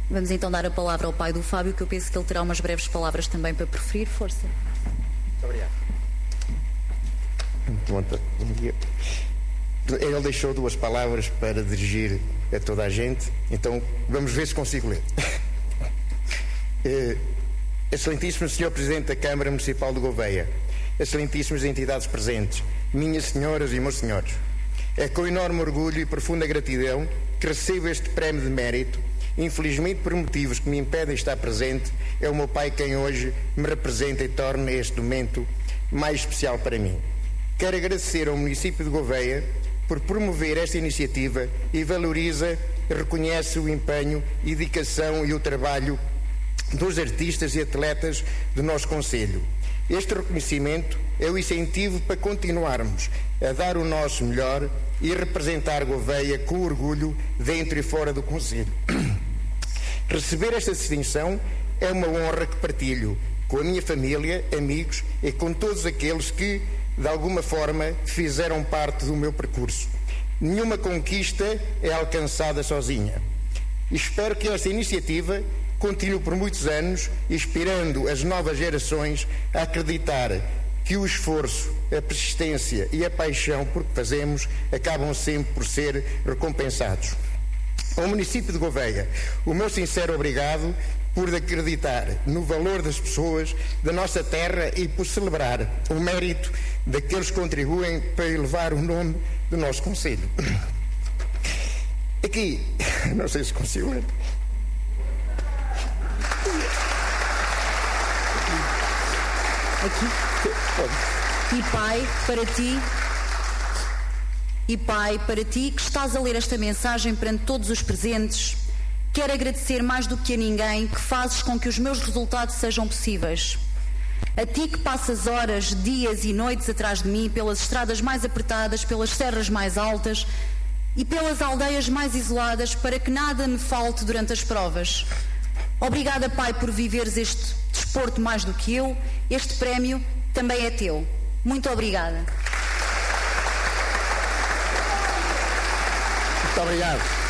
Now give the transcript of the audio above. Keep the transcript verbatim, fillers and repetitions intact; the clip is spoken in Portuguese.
Vamos então dar a palavra ao pai do Fábio, que eu penso que ele terá umas breves palavras também para preferir. Força. Muito obrigado. Bom dia. Ele deixou duas palavras para dirigir a toda a gente, então vamos ver se consigo ler. Excelentíssimo senhor Presidente da Câmara Municipal de Gouveia, excelentíssimas entidades presentes, minhas senhoras e meus senhores, é com enorme orgulho e profunda gratidão que recebo este prémio de mérito. Infelizmente, por motivos que me impedem estar presente, é o meu pai quem hoje me representa e torna este momento mais especial para mim. Quero agradecer ao município de Gouveia por promover esta iniciativa e valoriza e reconhece o empenho, a dedicação e o trabalho dos artistas e atletas do nosso concelho. Este reconhecimento é o incentivo para continuarmos a dar o nosso melhor e representar Gouveia com orgulho dentro e fora do concelho. Receber esta distinção é uma honra que partilho com a minha família, amigos e com todos aqueles que, de alguma forma, fizeram parte do meu percurso. Nenhuma conquista é alcançada sozinha. Espero que esta iniciativa continue por muitos anos, inspirando as novas gerações a acreditar que o esforço, a persistência e a paixão por que fazemos acabam sempre por ser recompensados. Ao município de Gouveia, o meu sincero obrigado por acreditar no valor das pessoas da nossa terra e por celebrar o mérito daqueles que contribuem para elevar o nome do nosso concelho. Aqui, não sei se consigo ler. Aqui. E pai, para ti, e pai, para ti que estás a ler esta mensagem perante todos os presentes, quero agradecer mais do que a ninguém que fazes com que os meus resultados sejam possíveis. A ti que passas horas, dias e noites atrás de mim, pelas estradas mais apertadas, pelas serras mais altas e pelas aldeias mais isoladas, para que nada me falte durante as provas. Obrigada, pai, por viveres este desporto mais do que eu. Este prémio também é teu. Muito obrigada. Muito obrigado.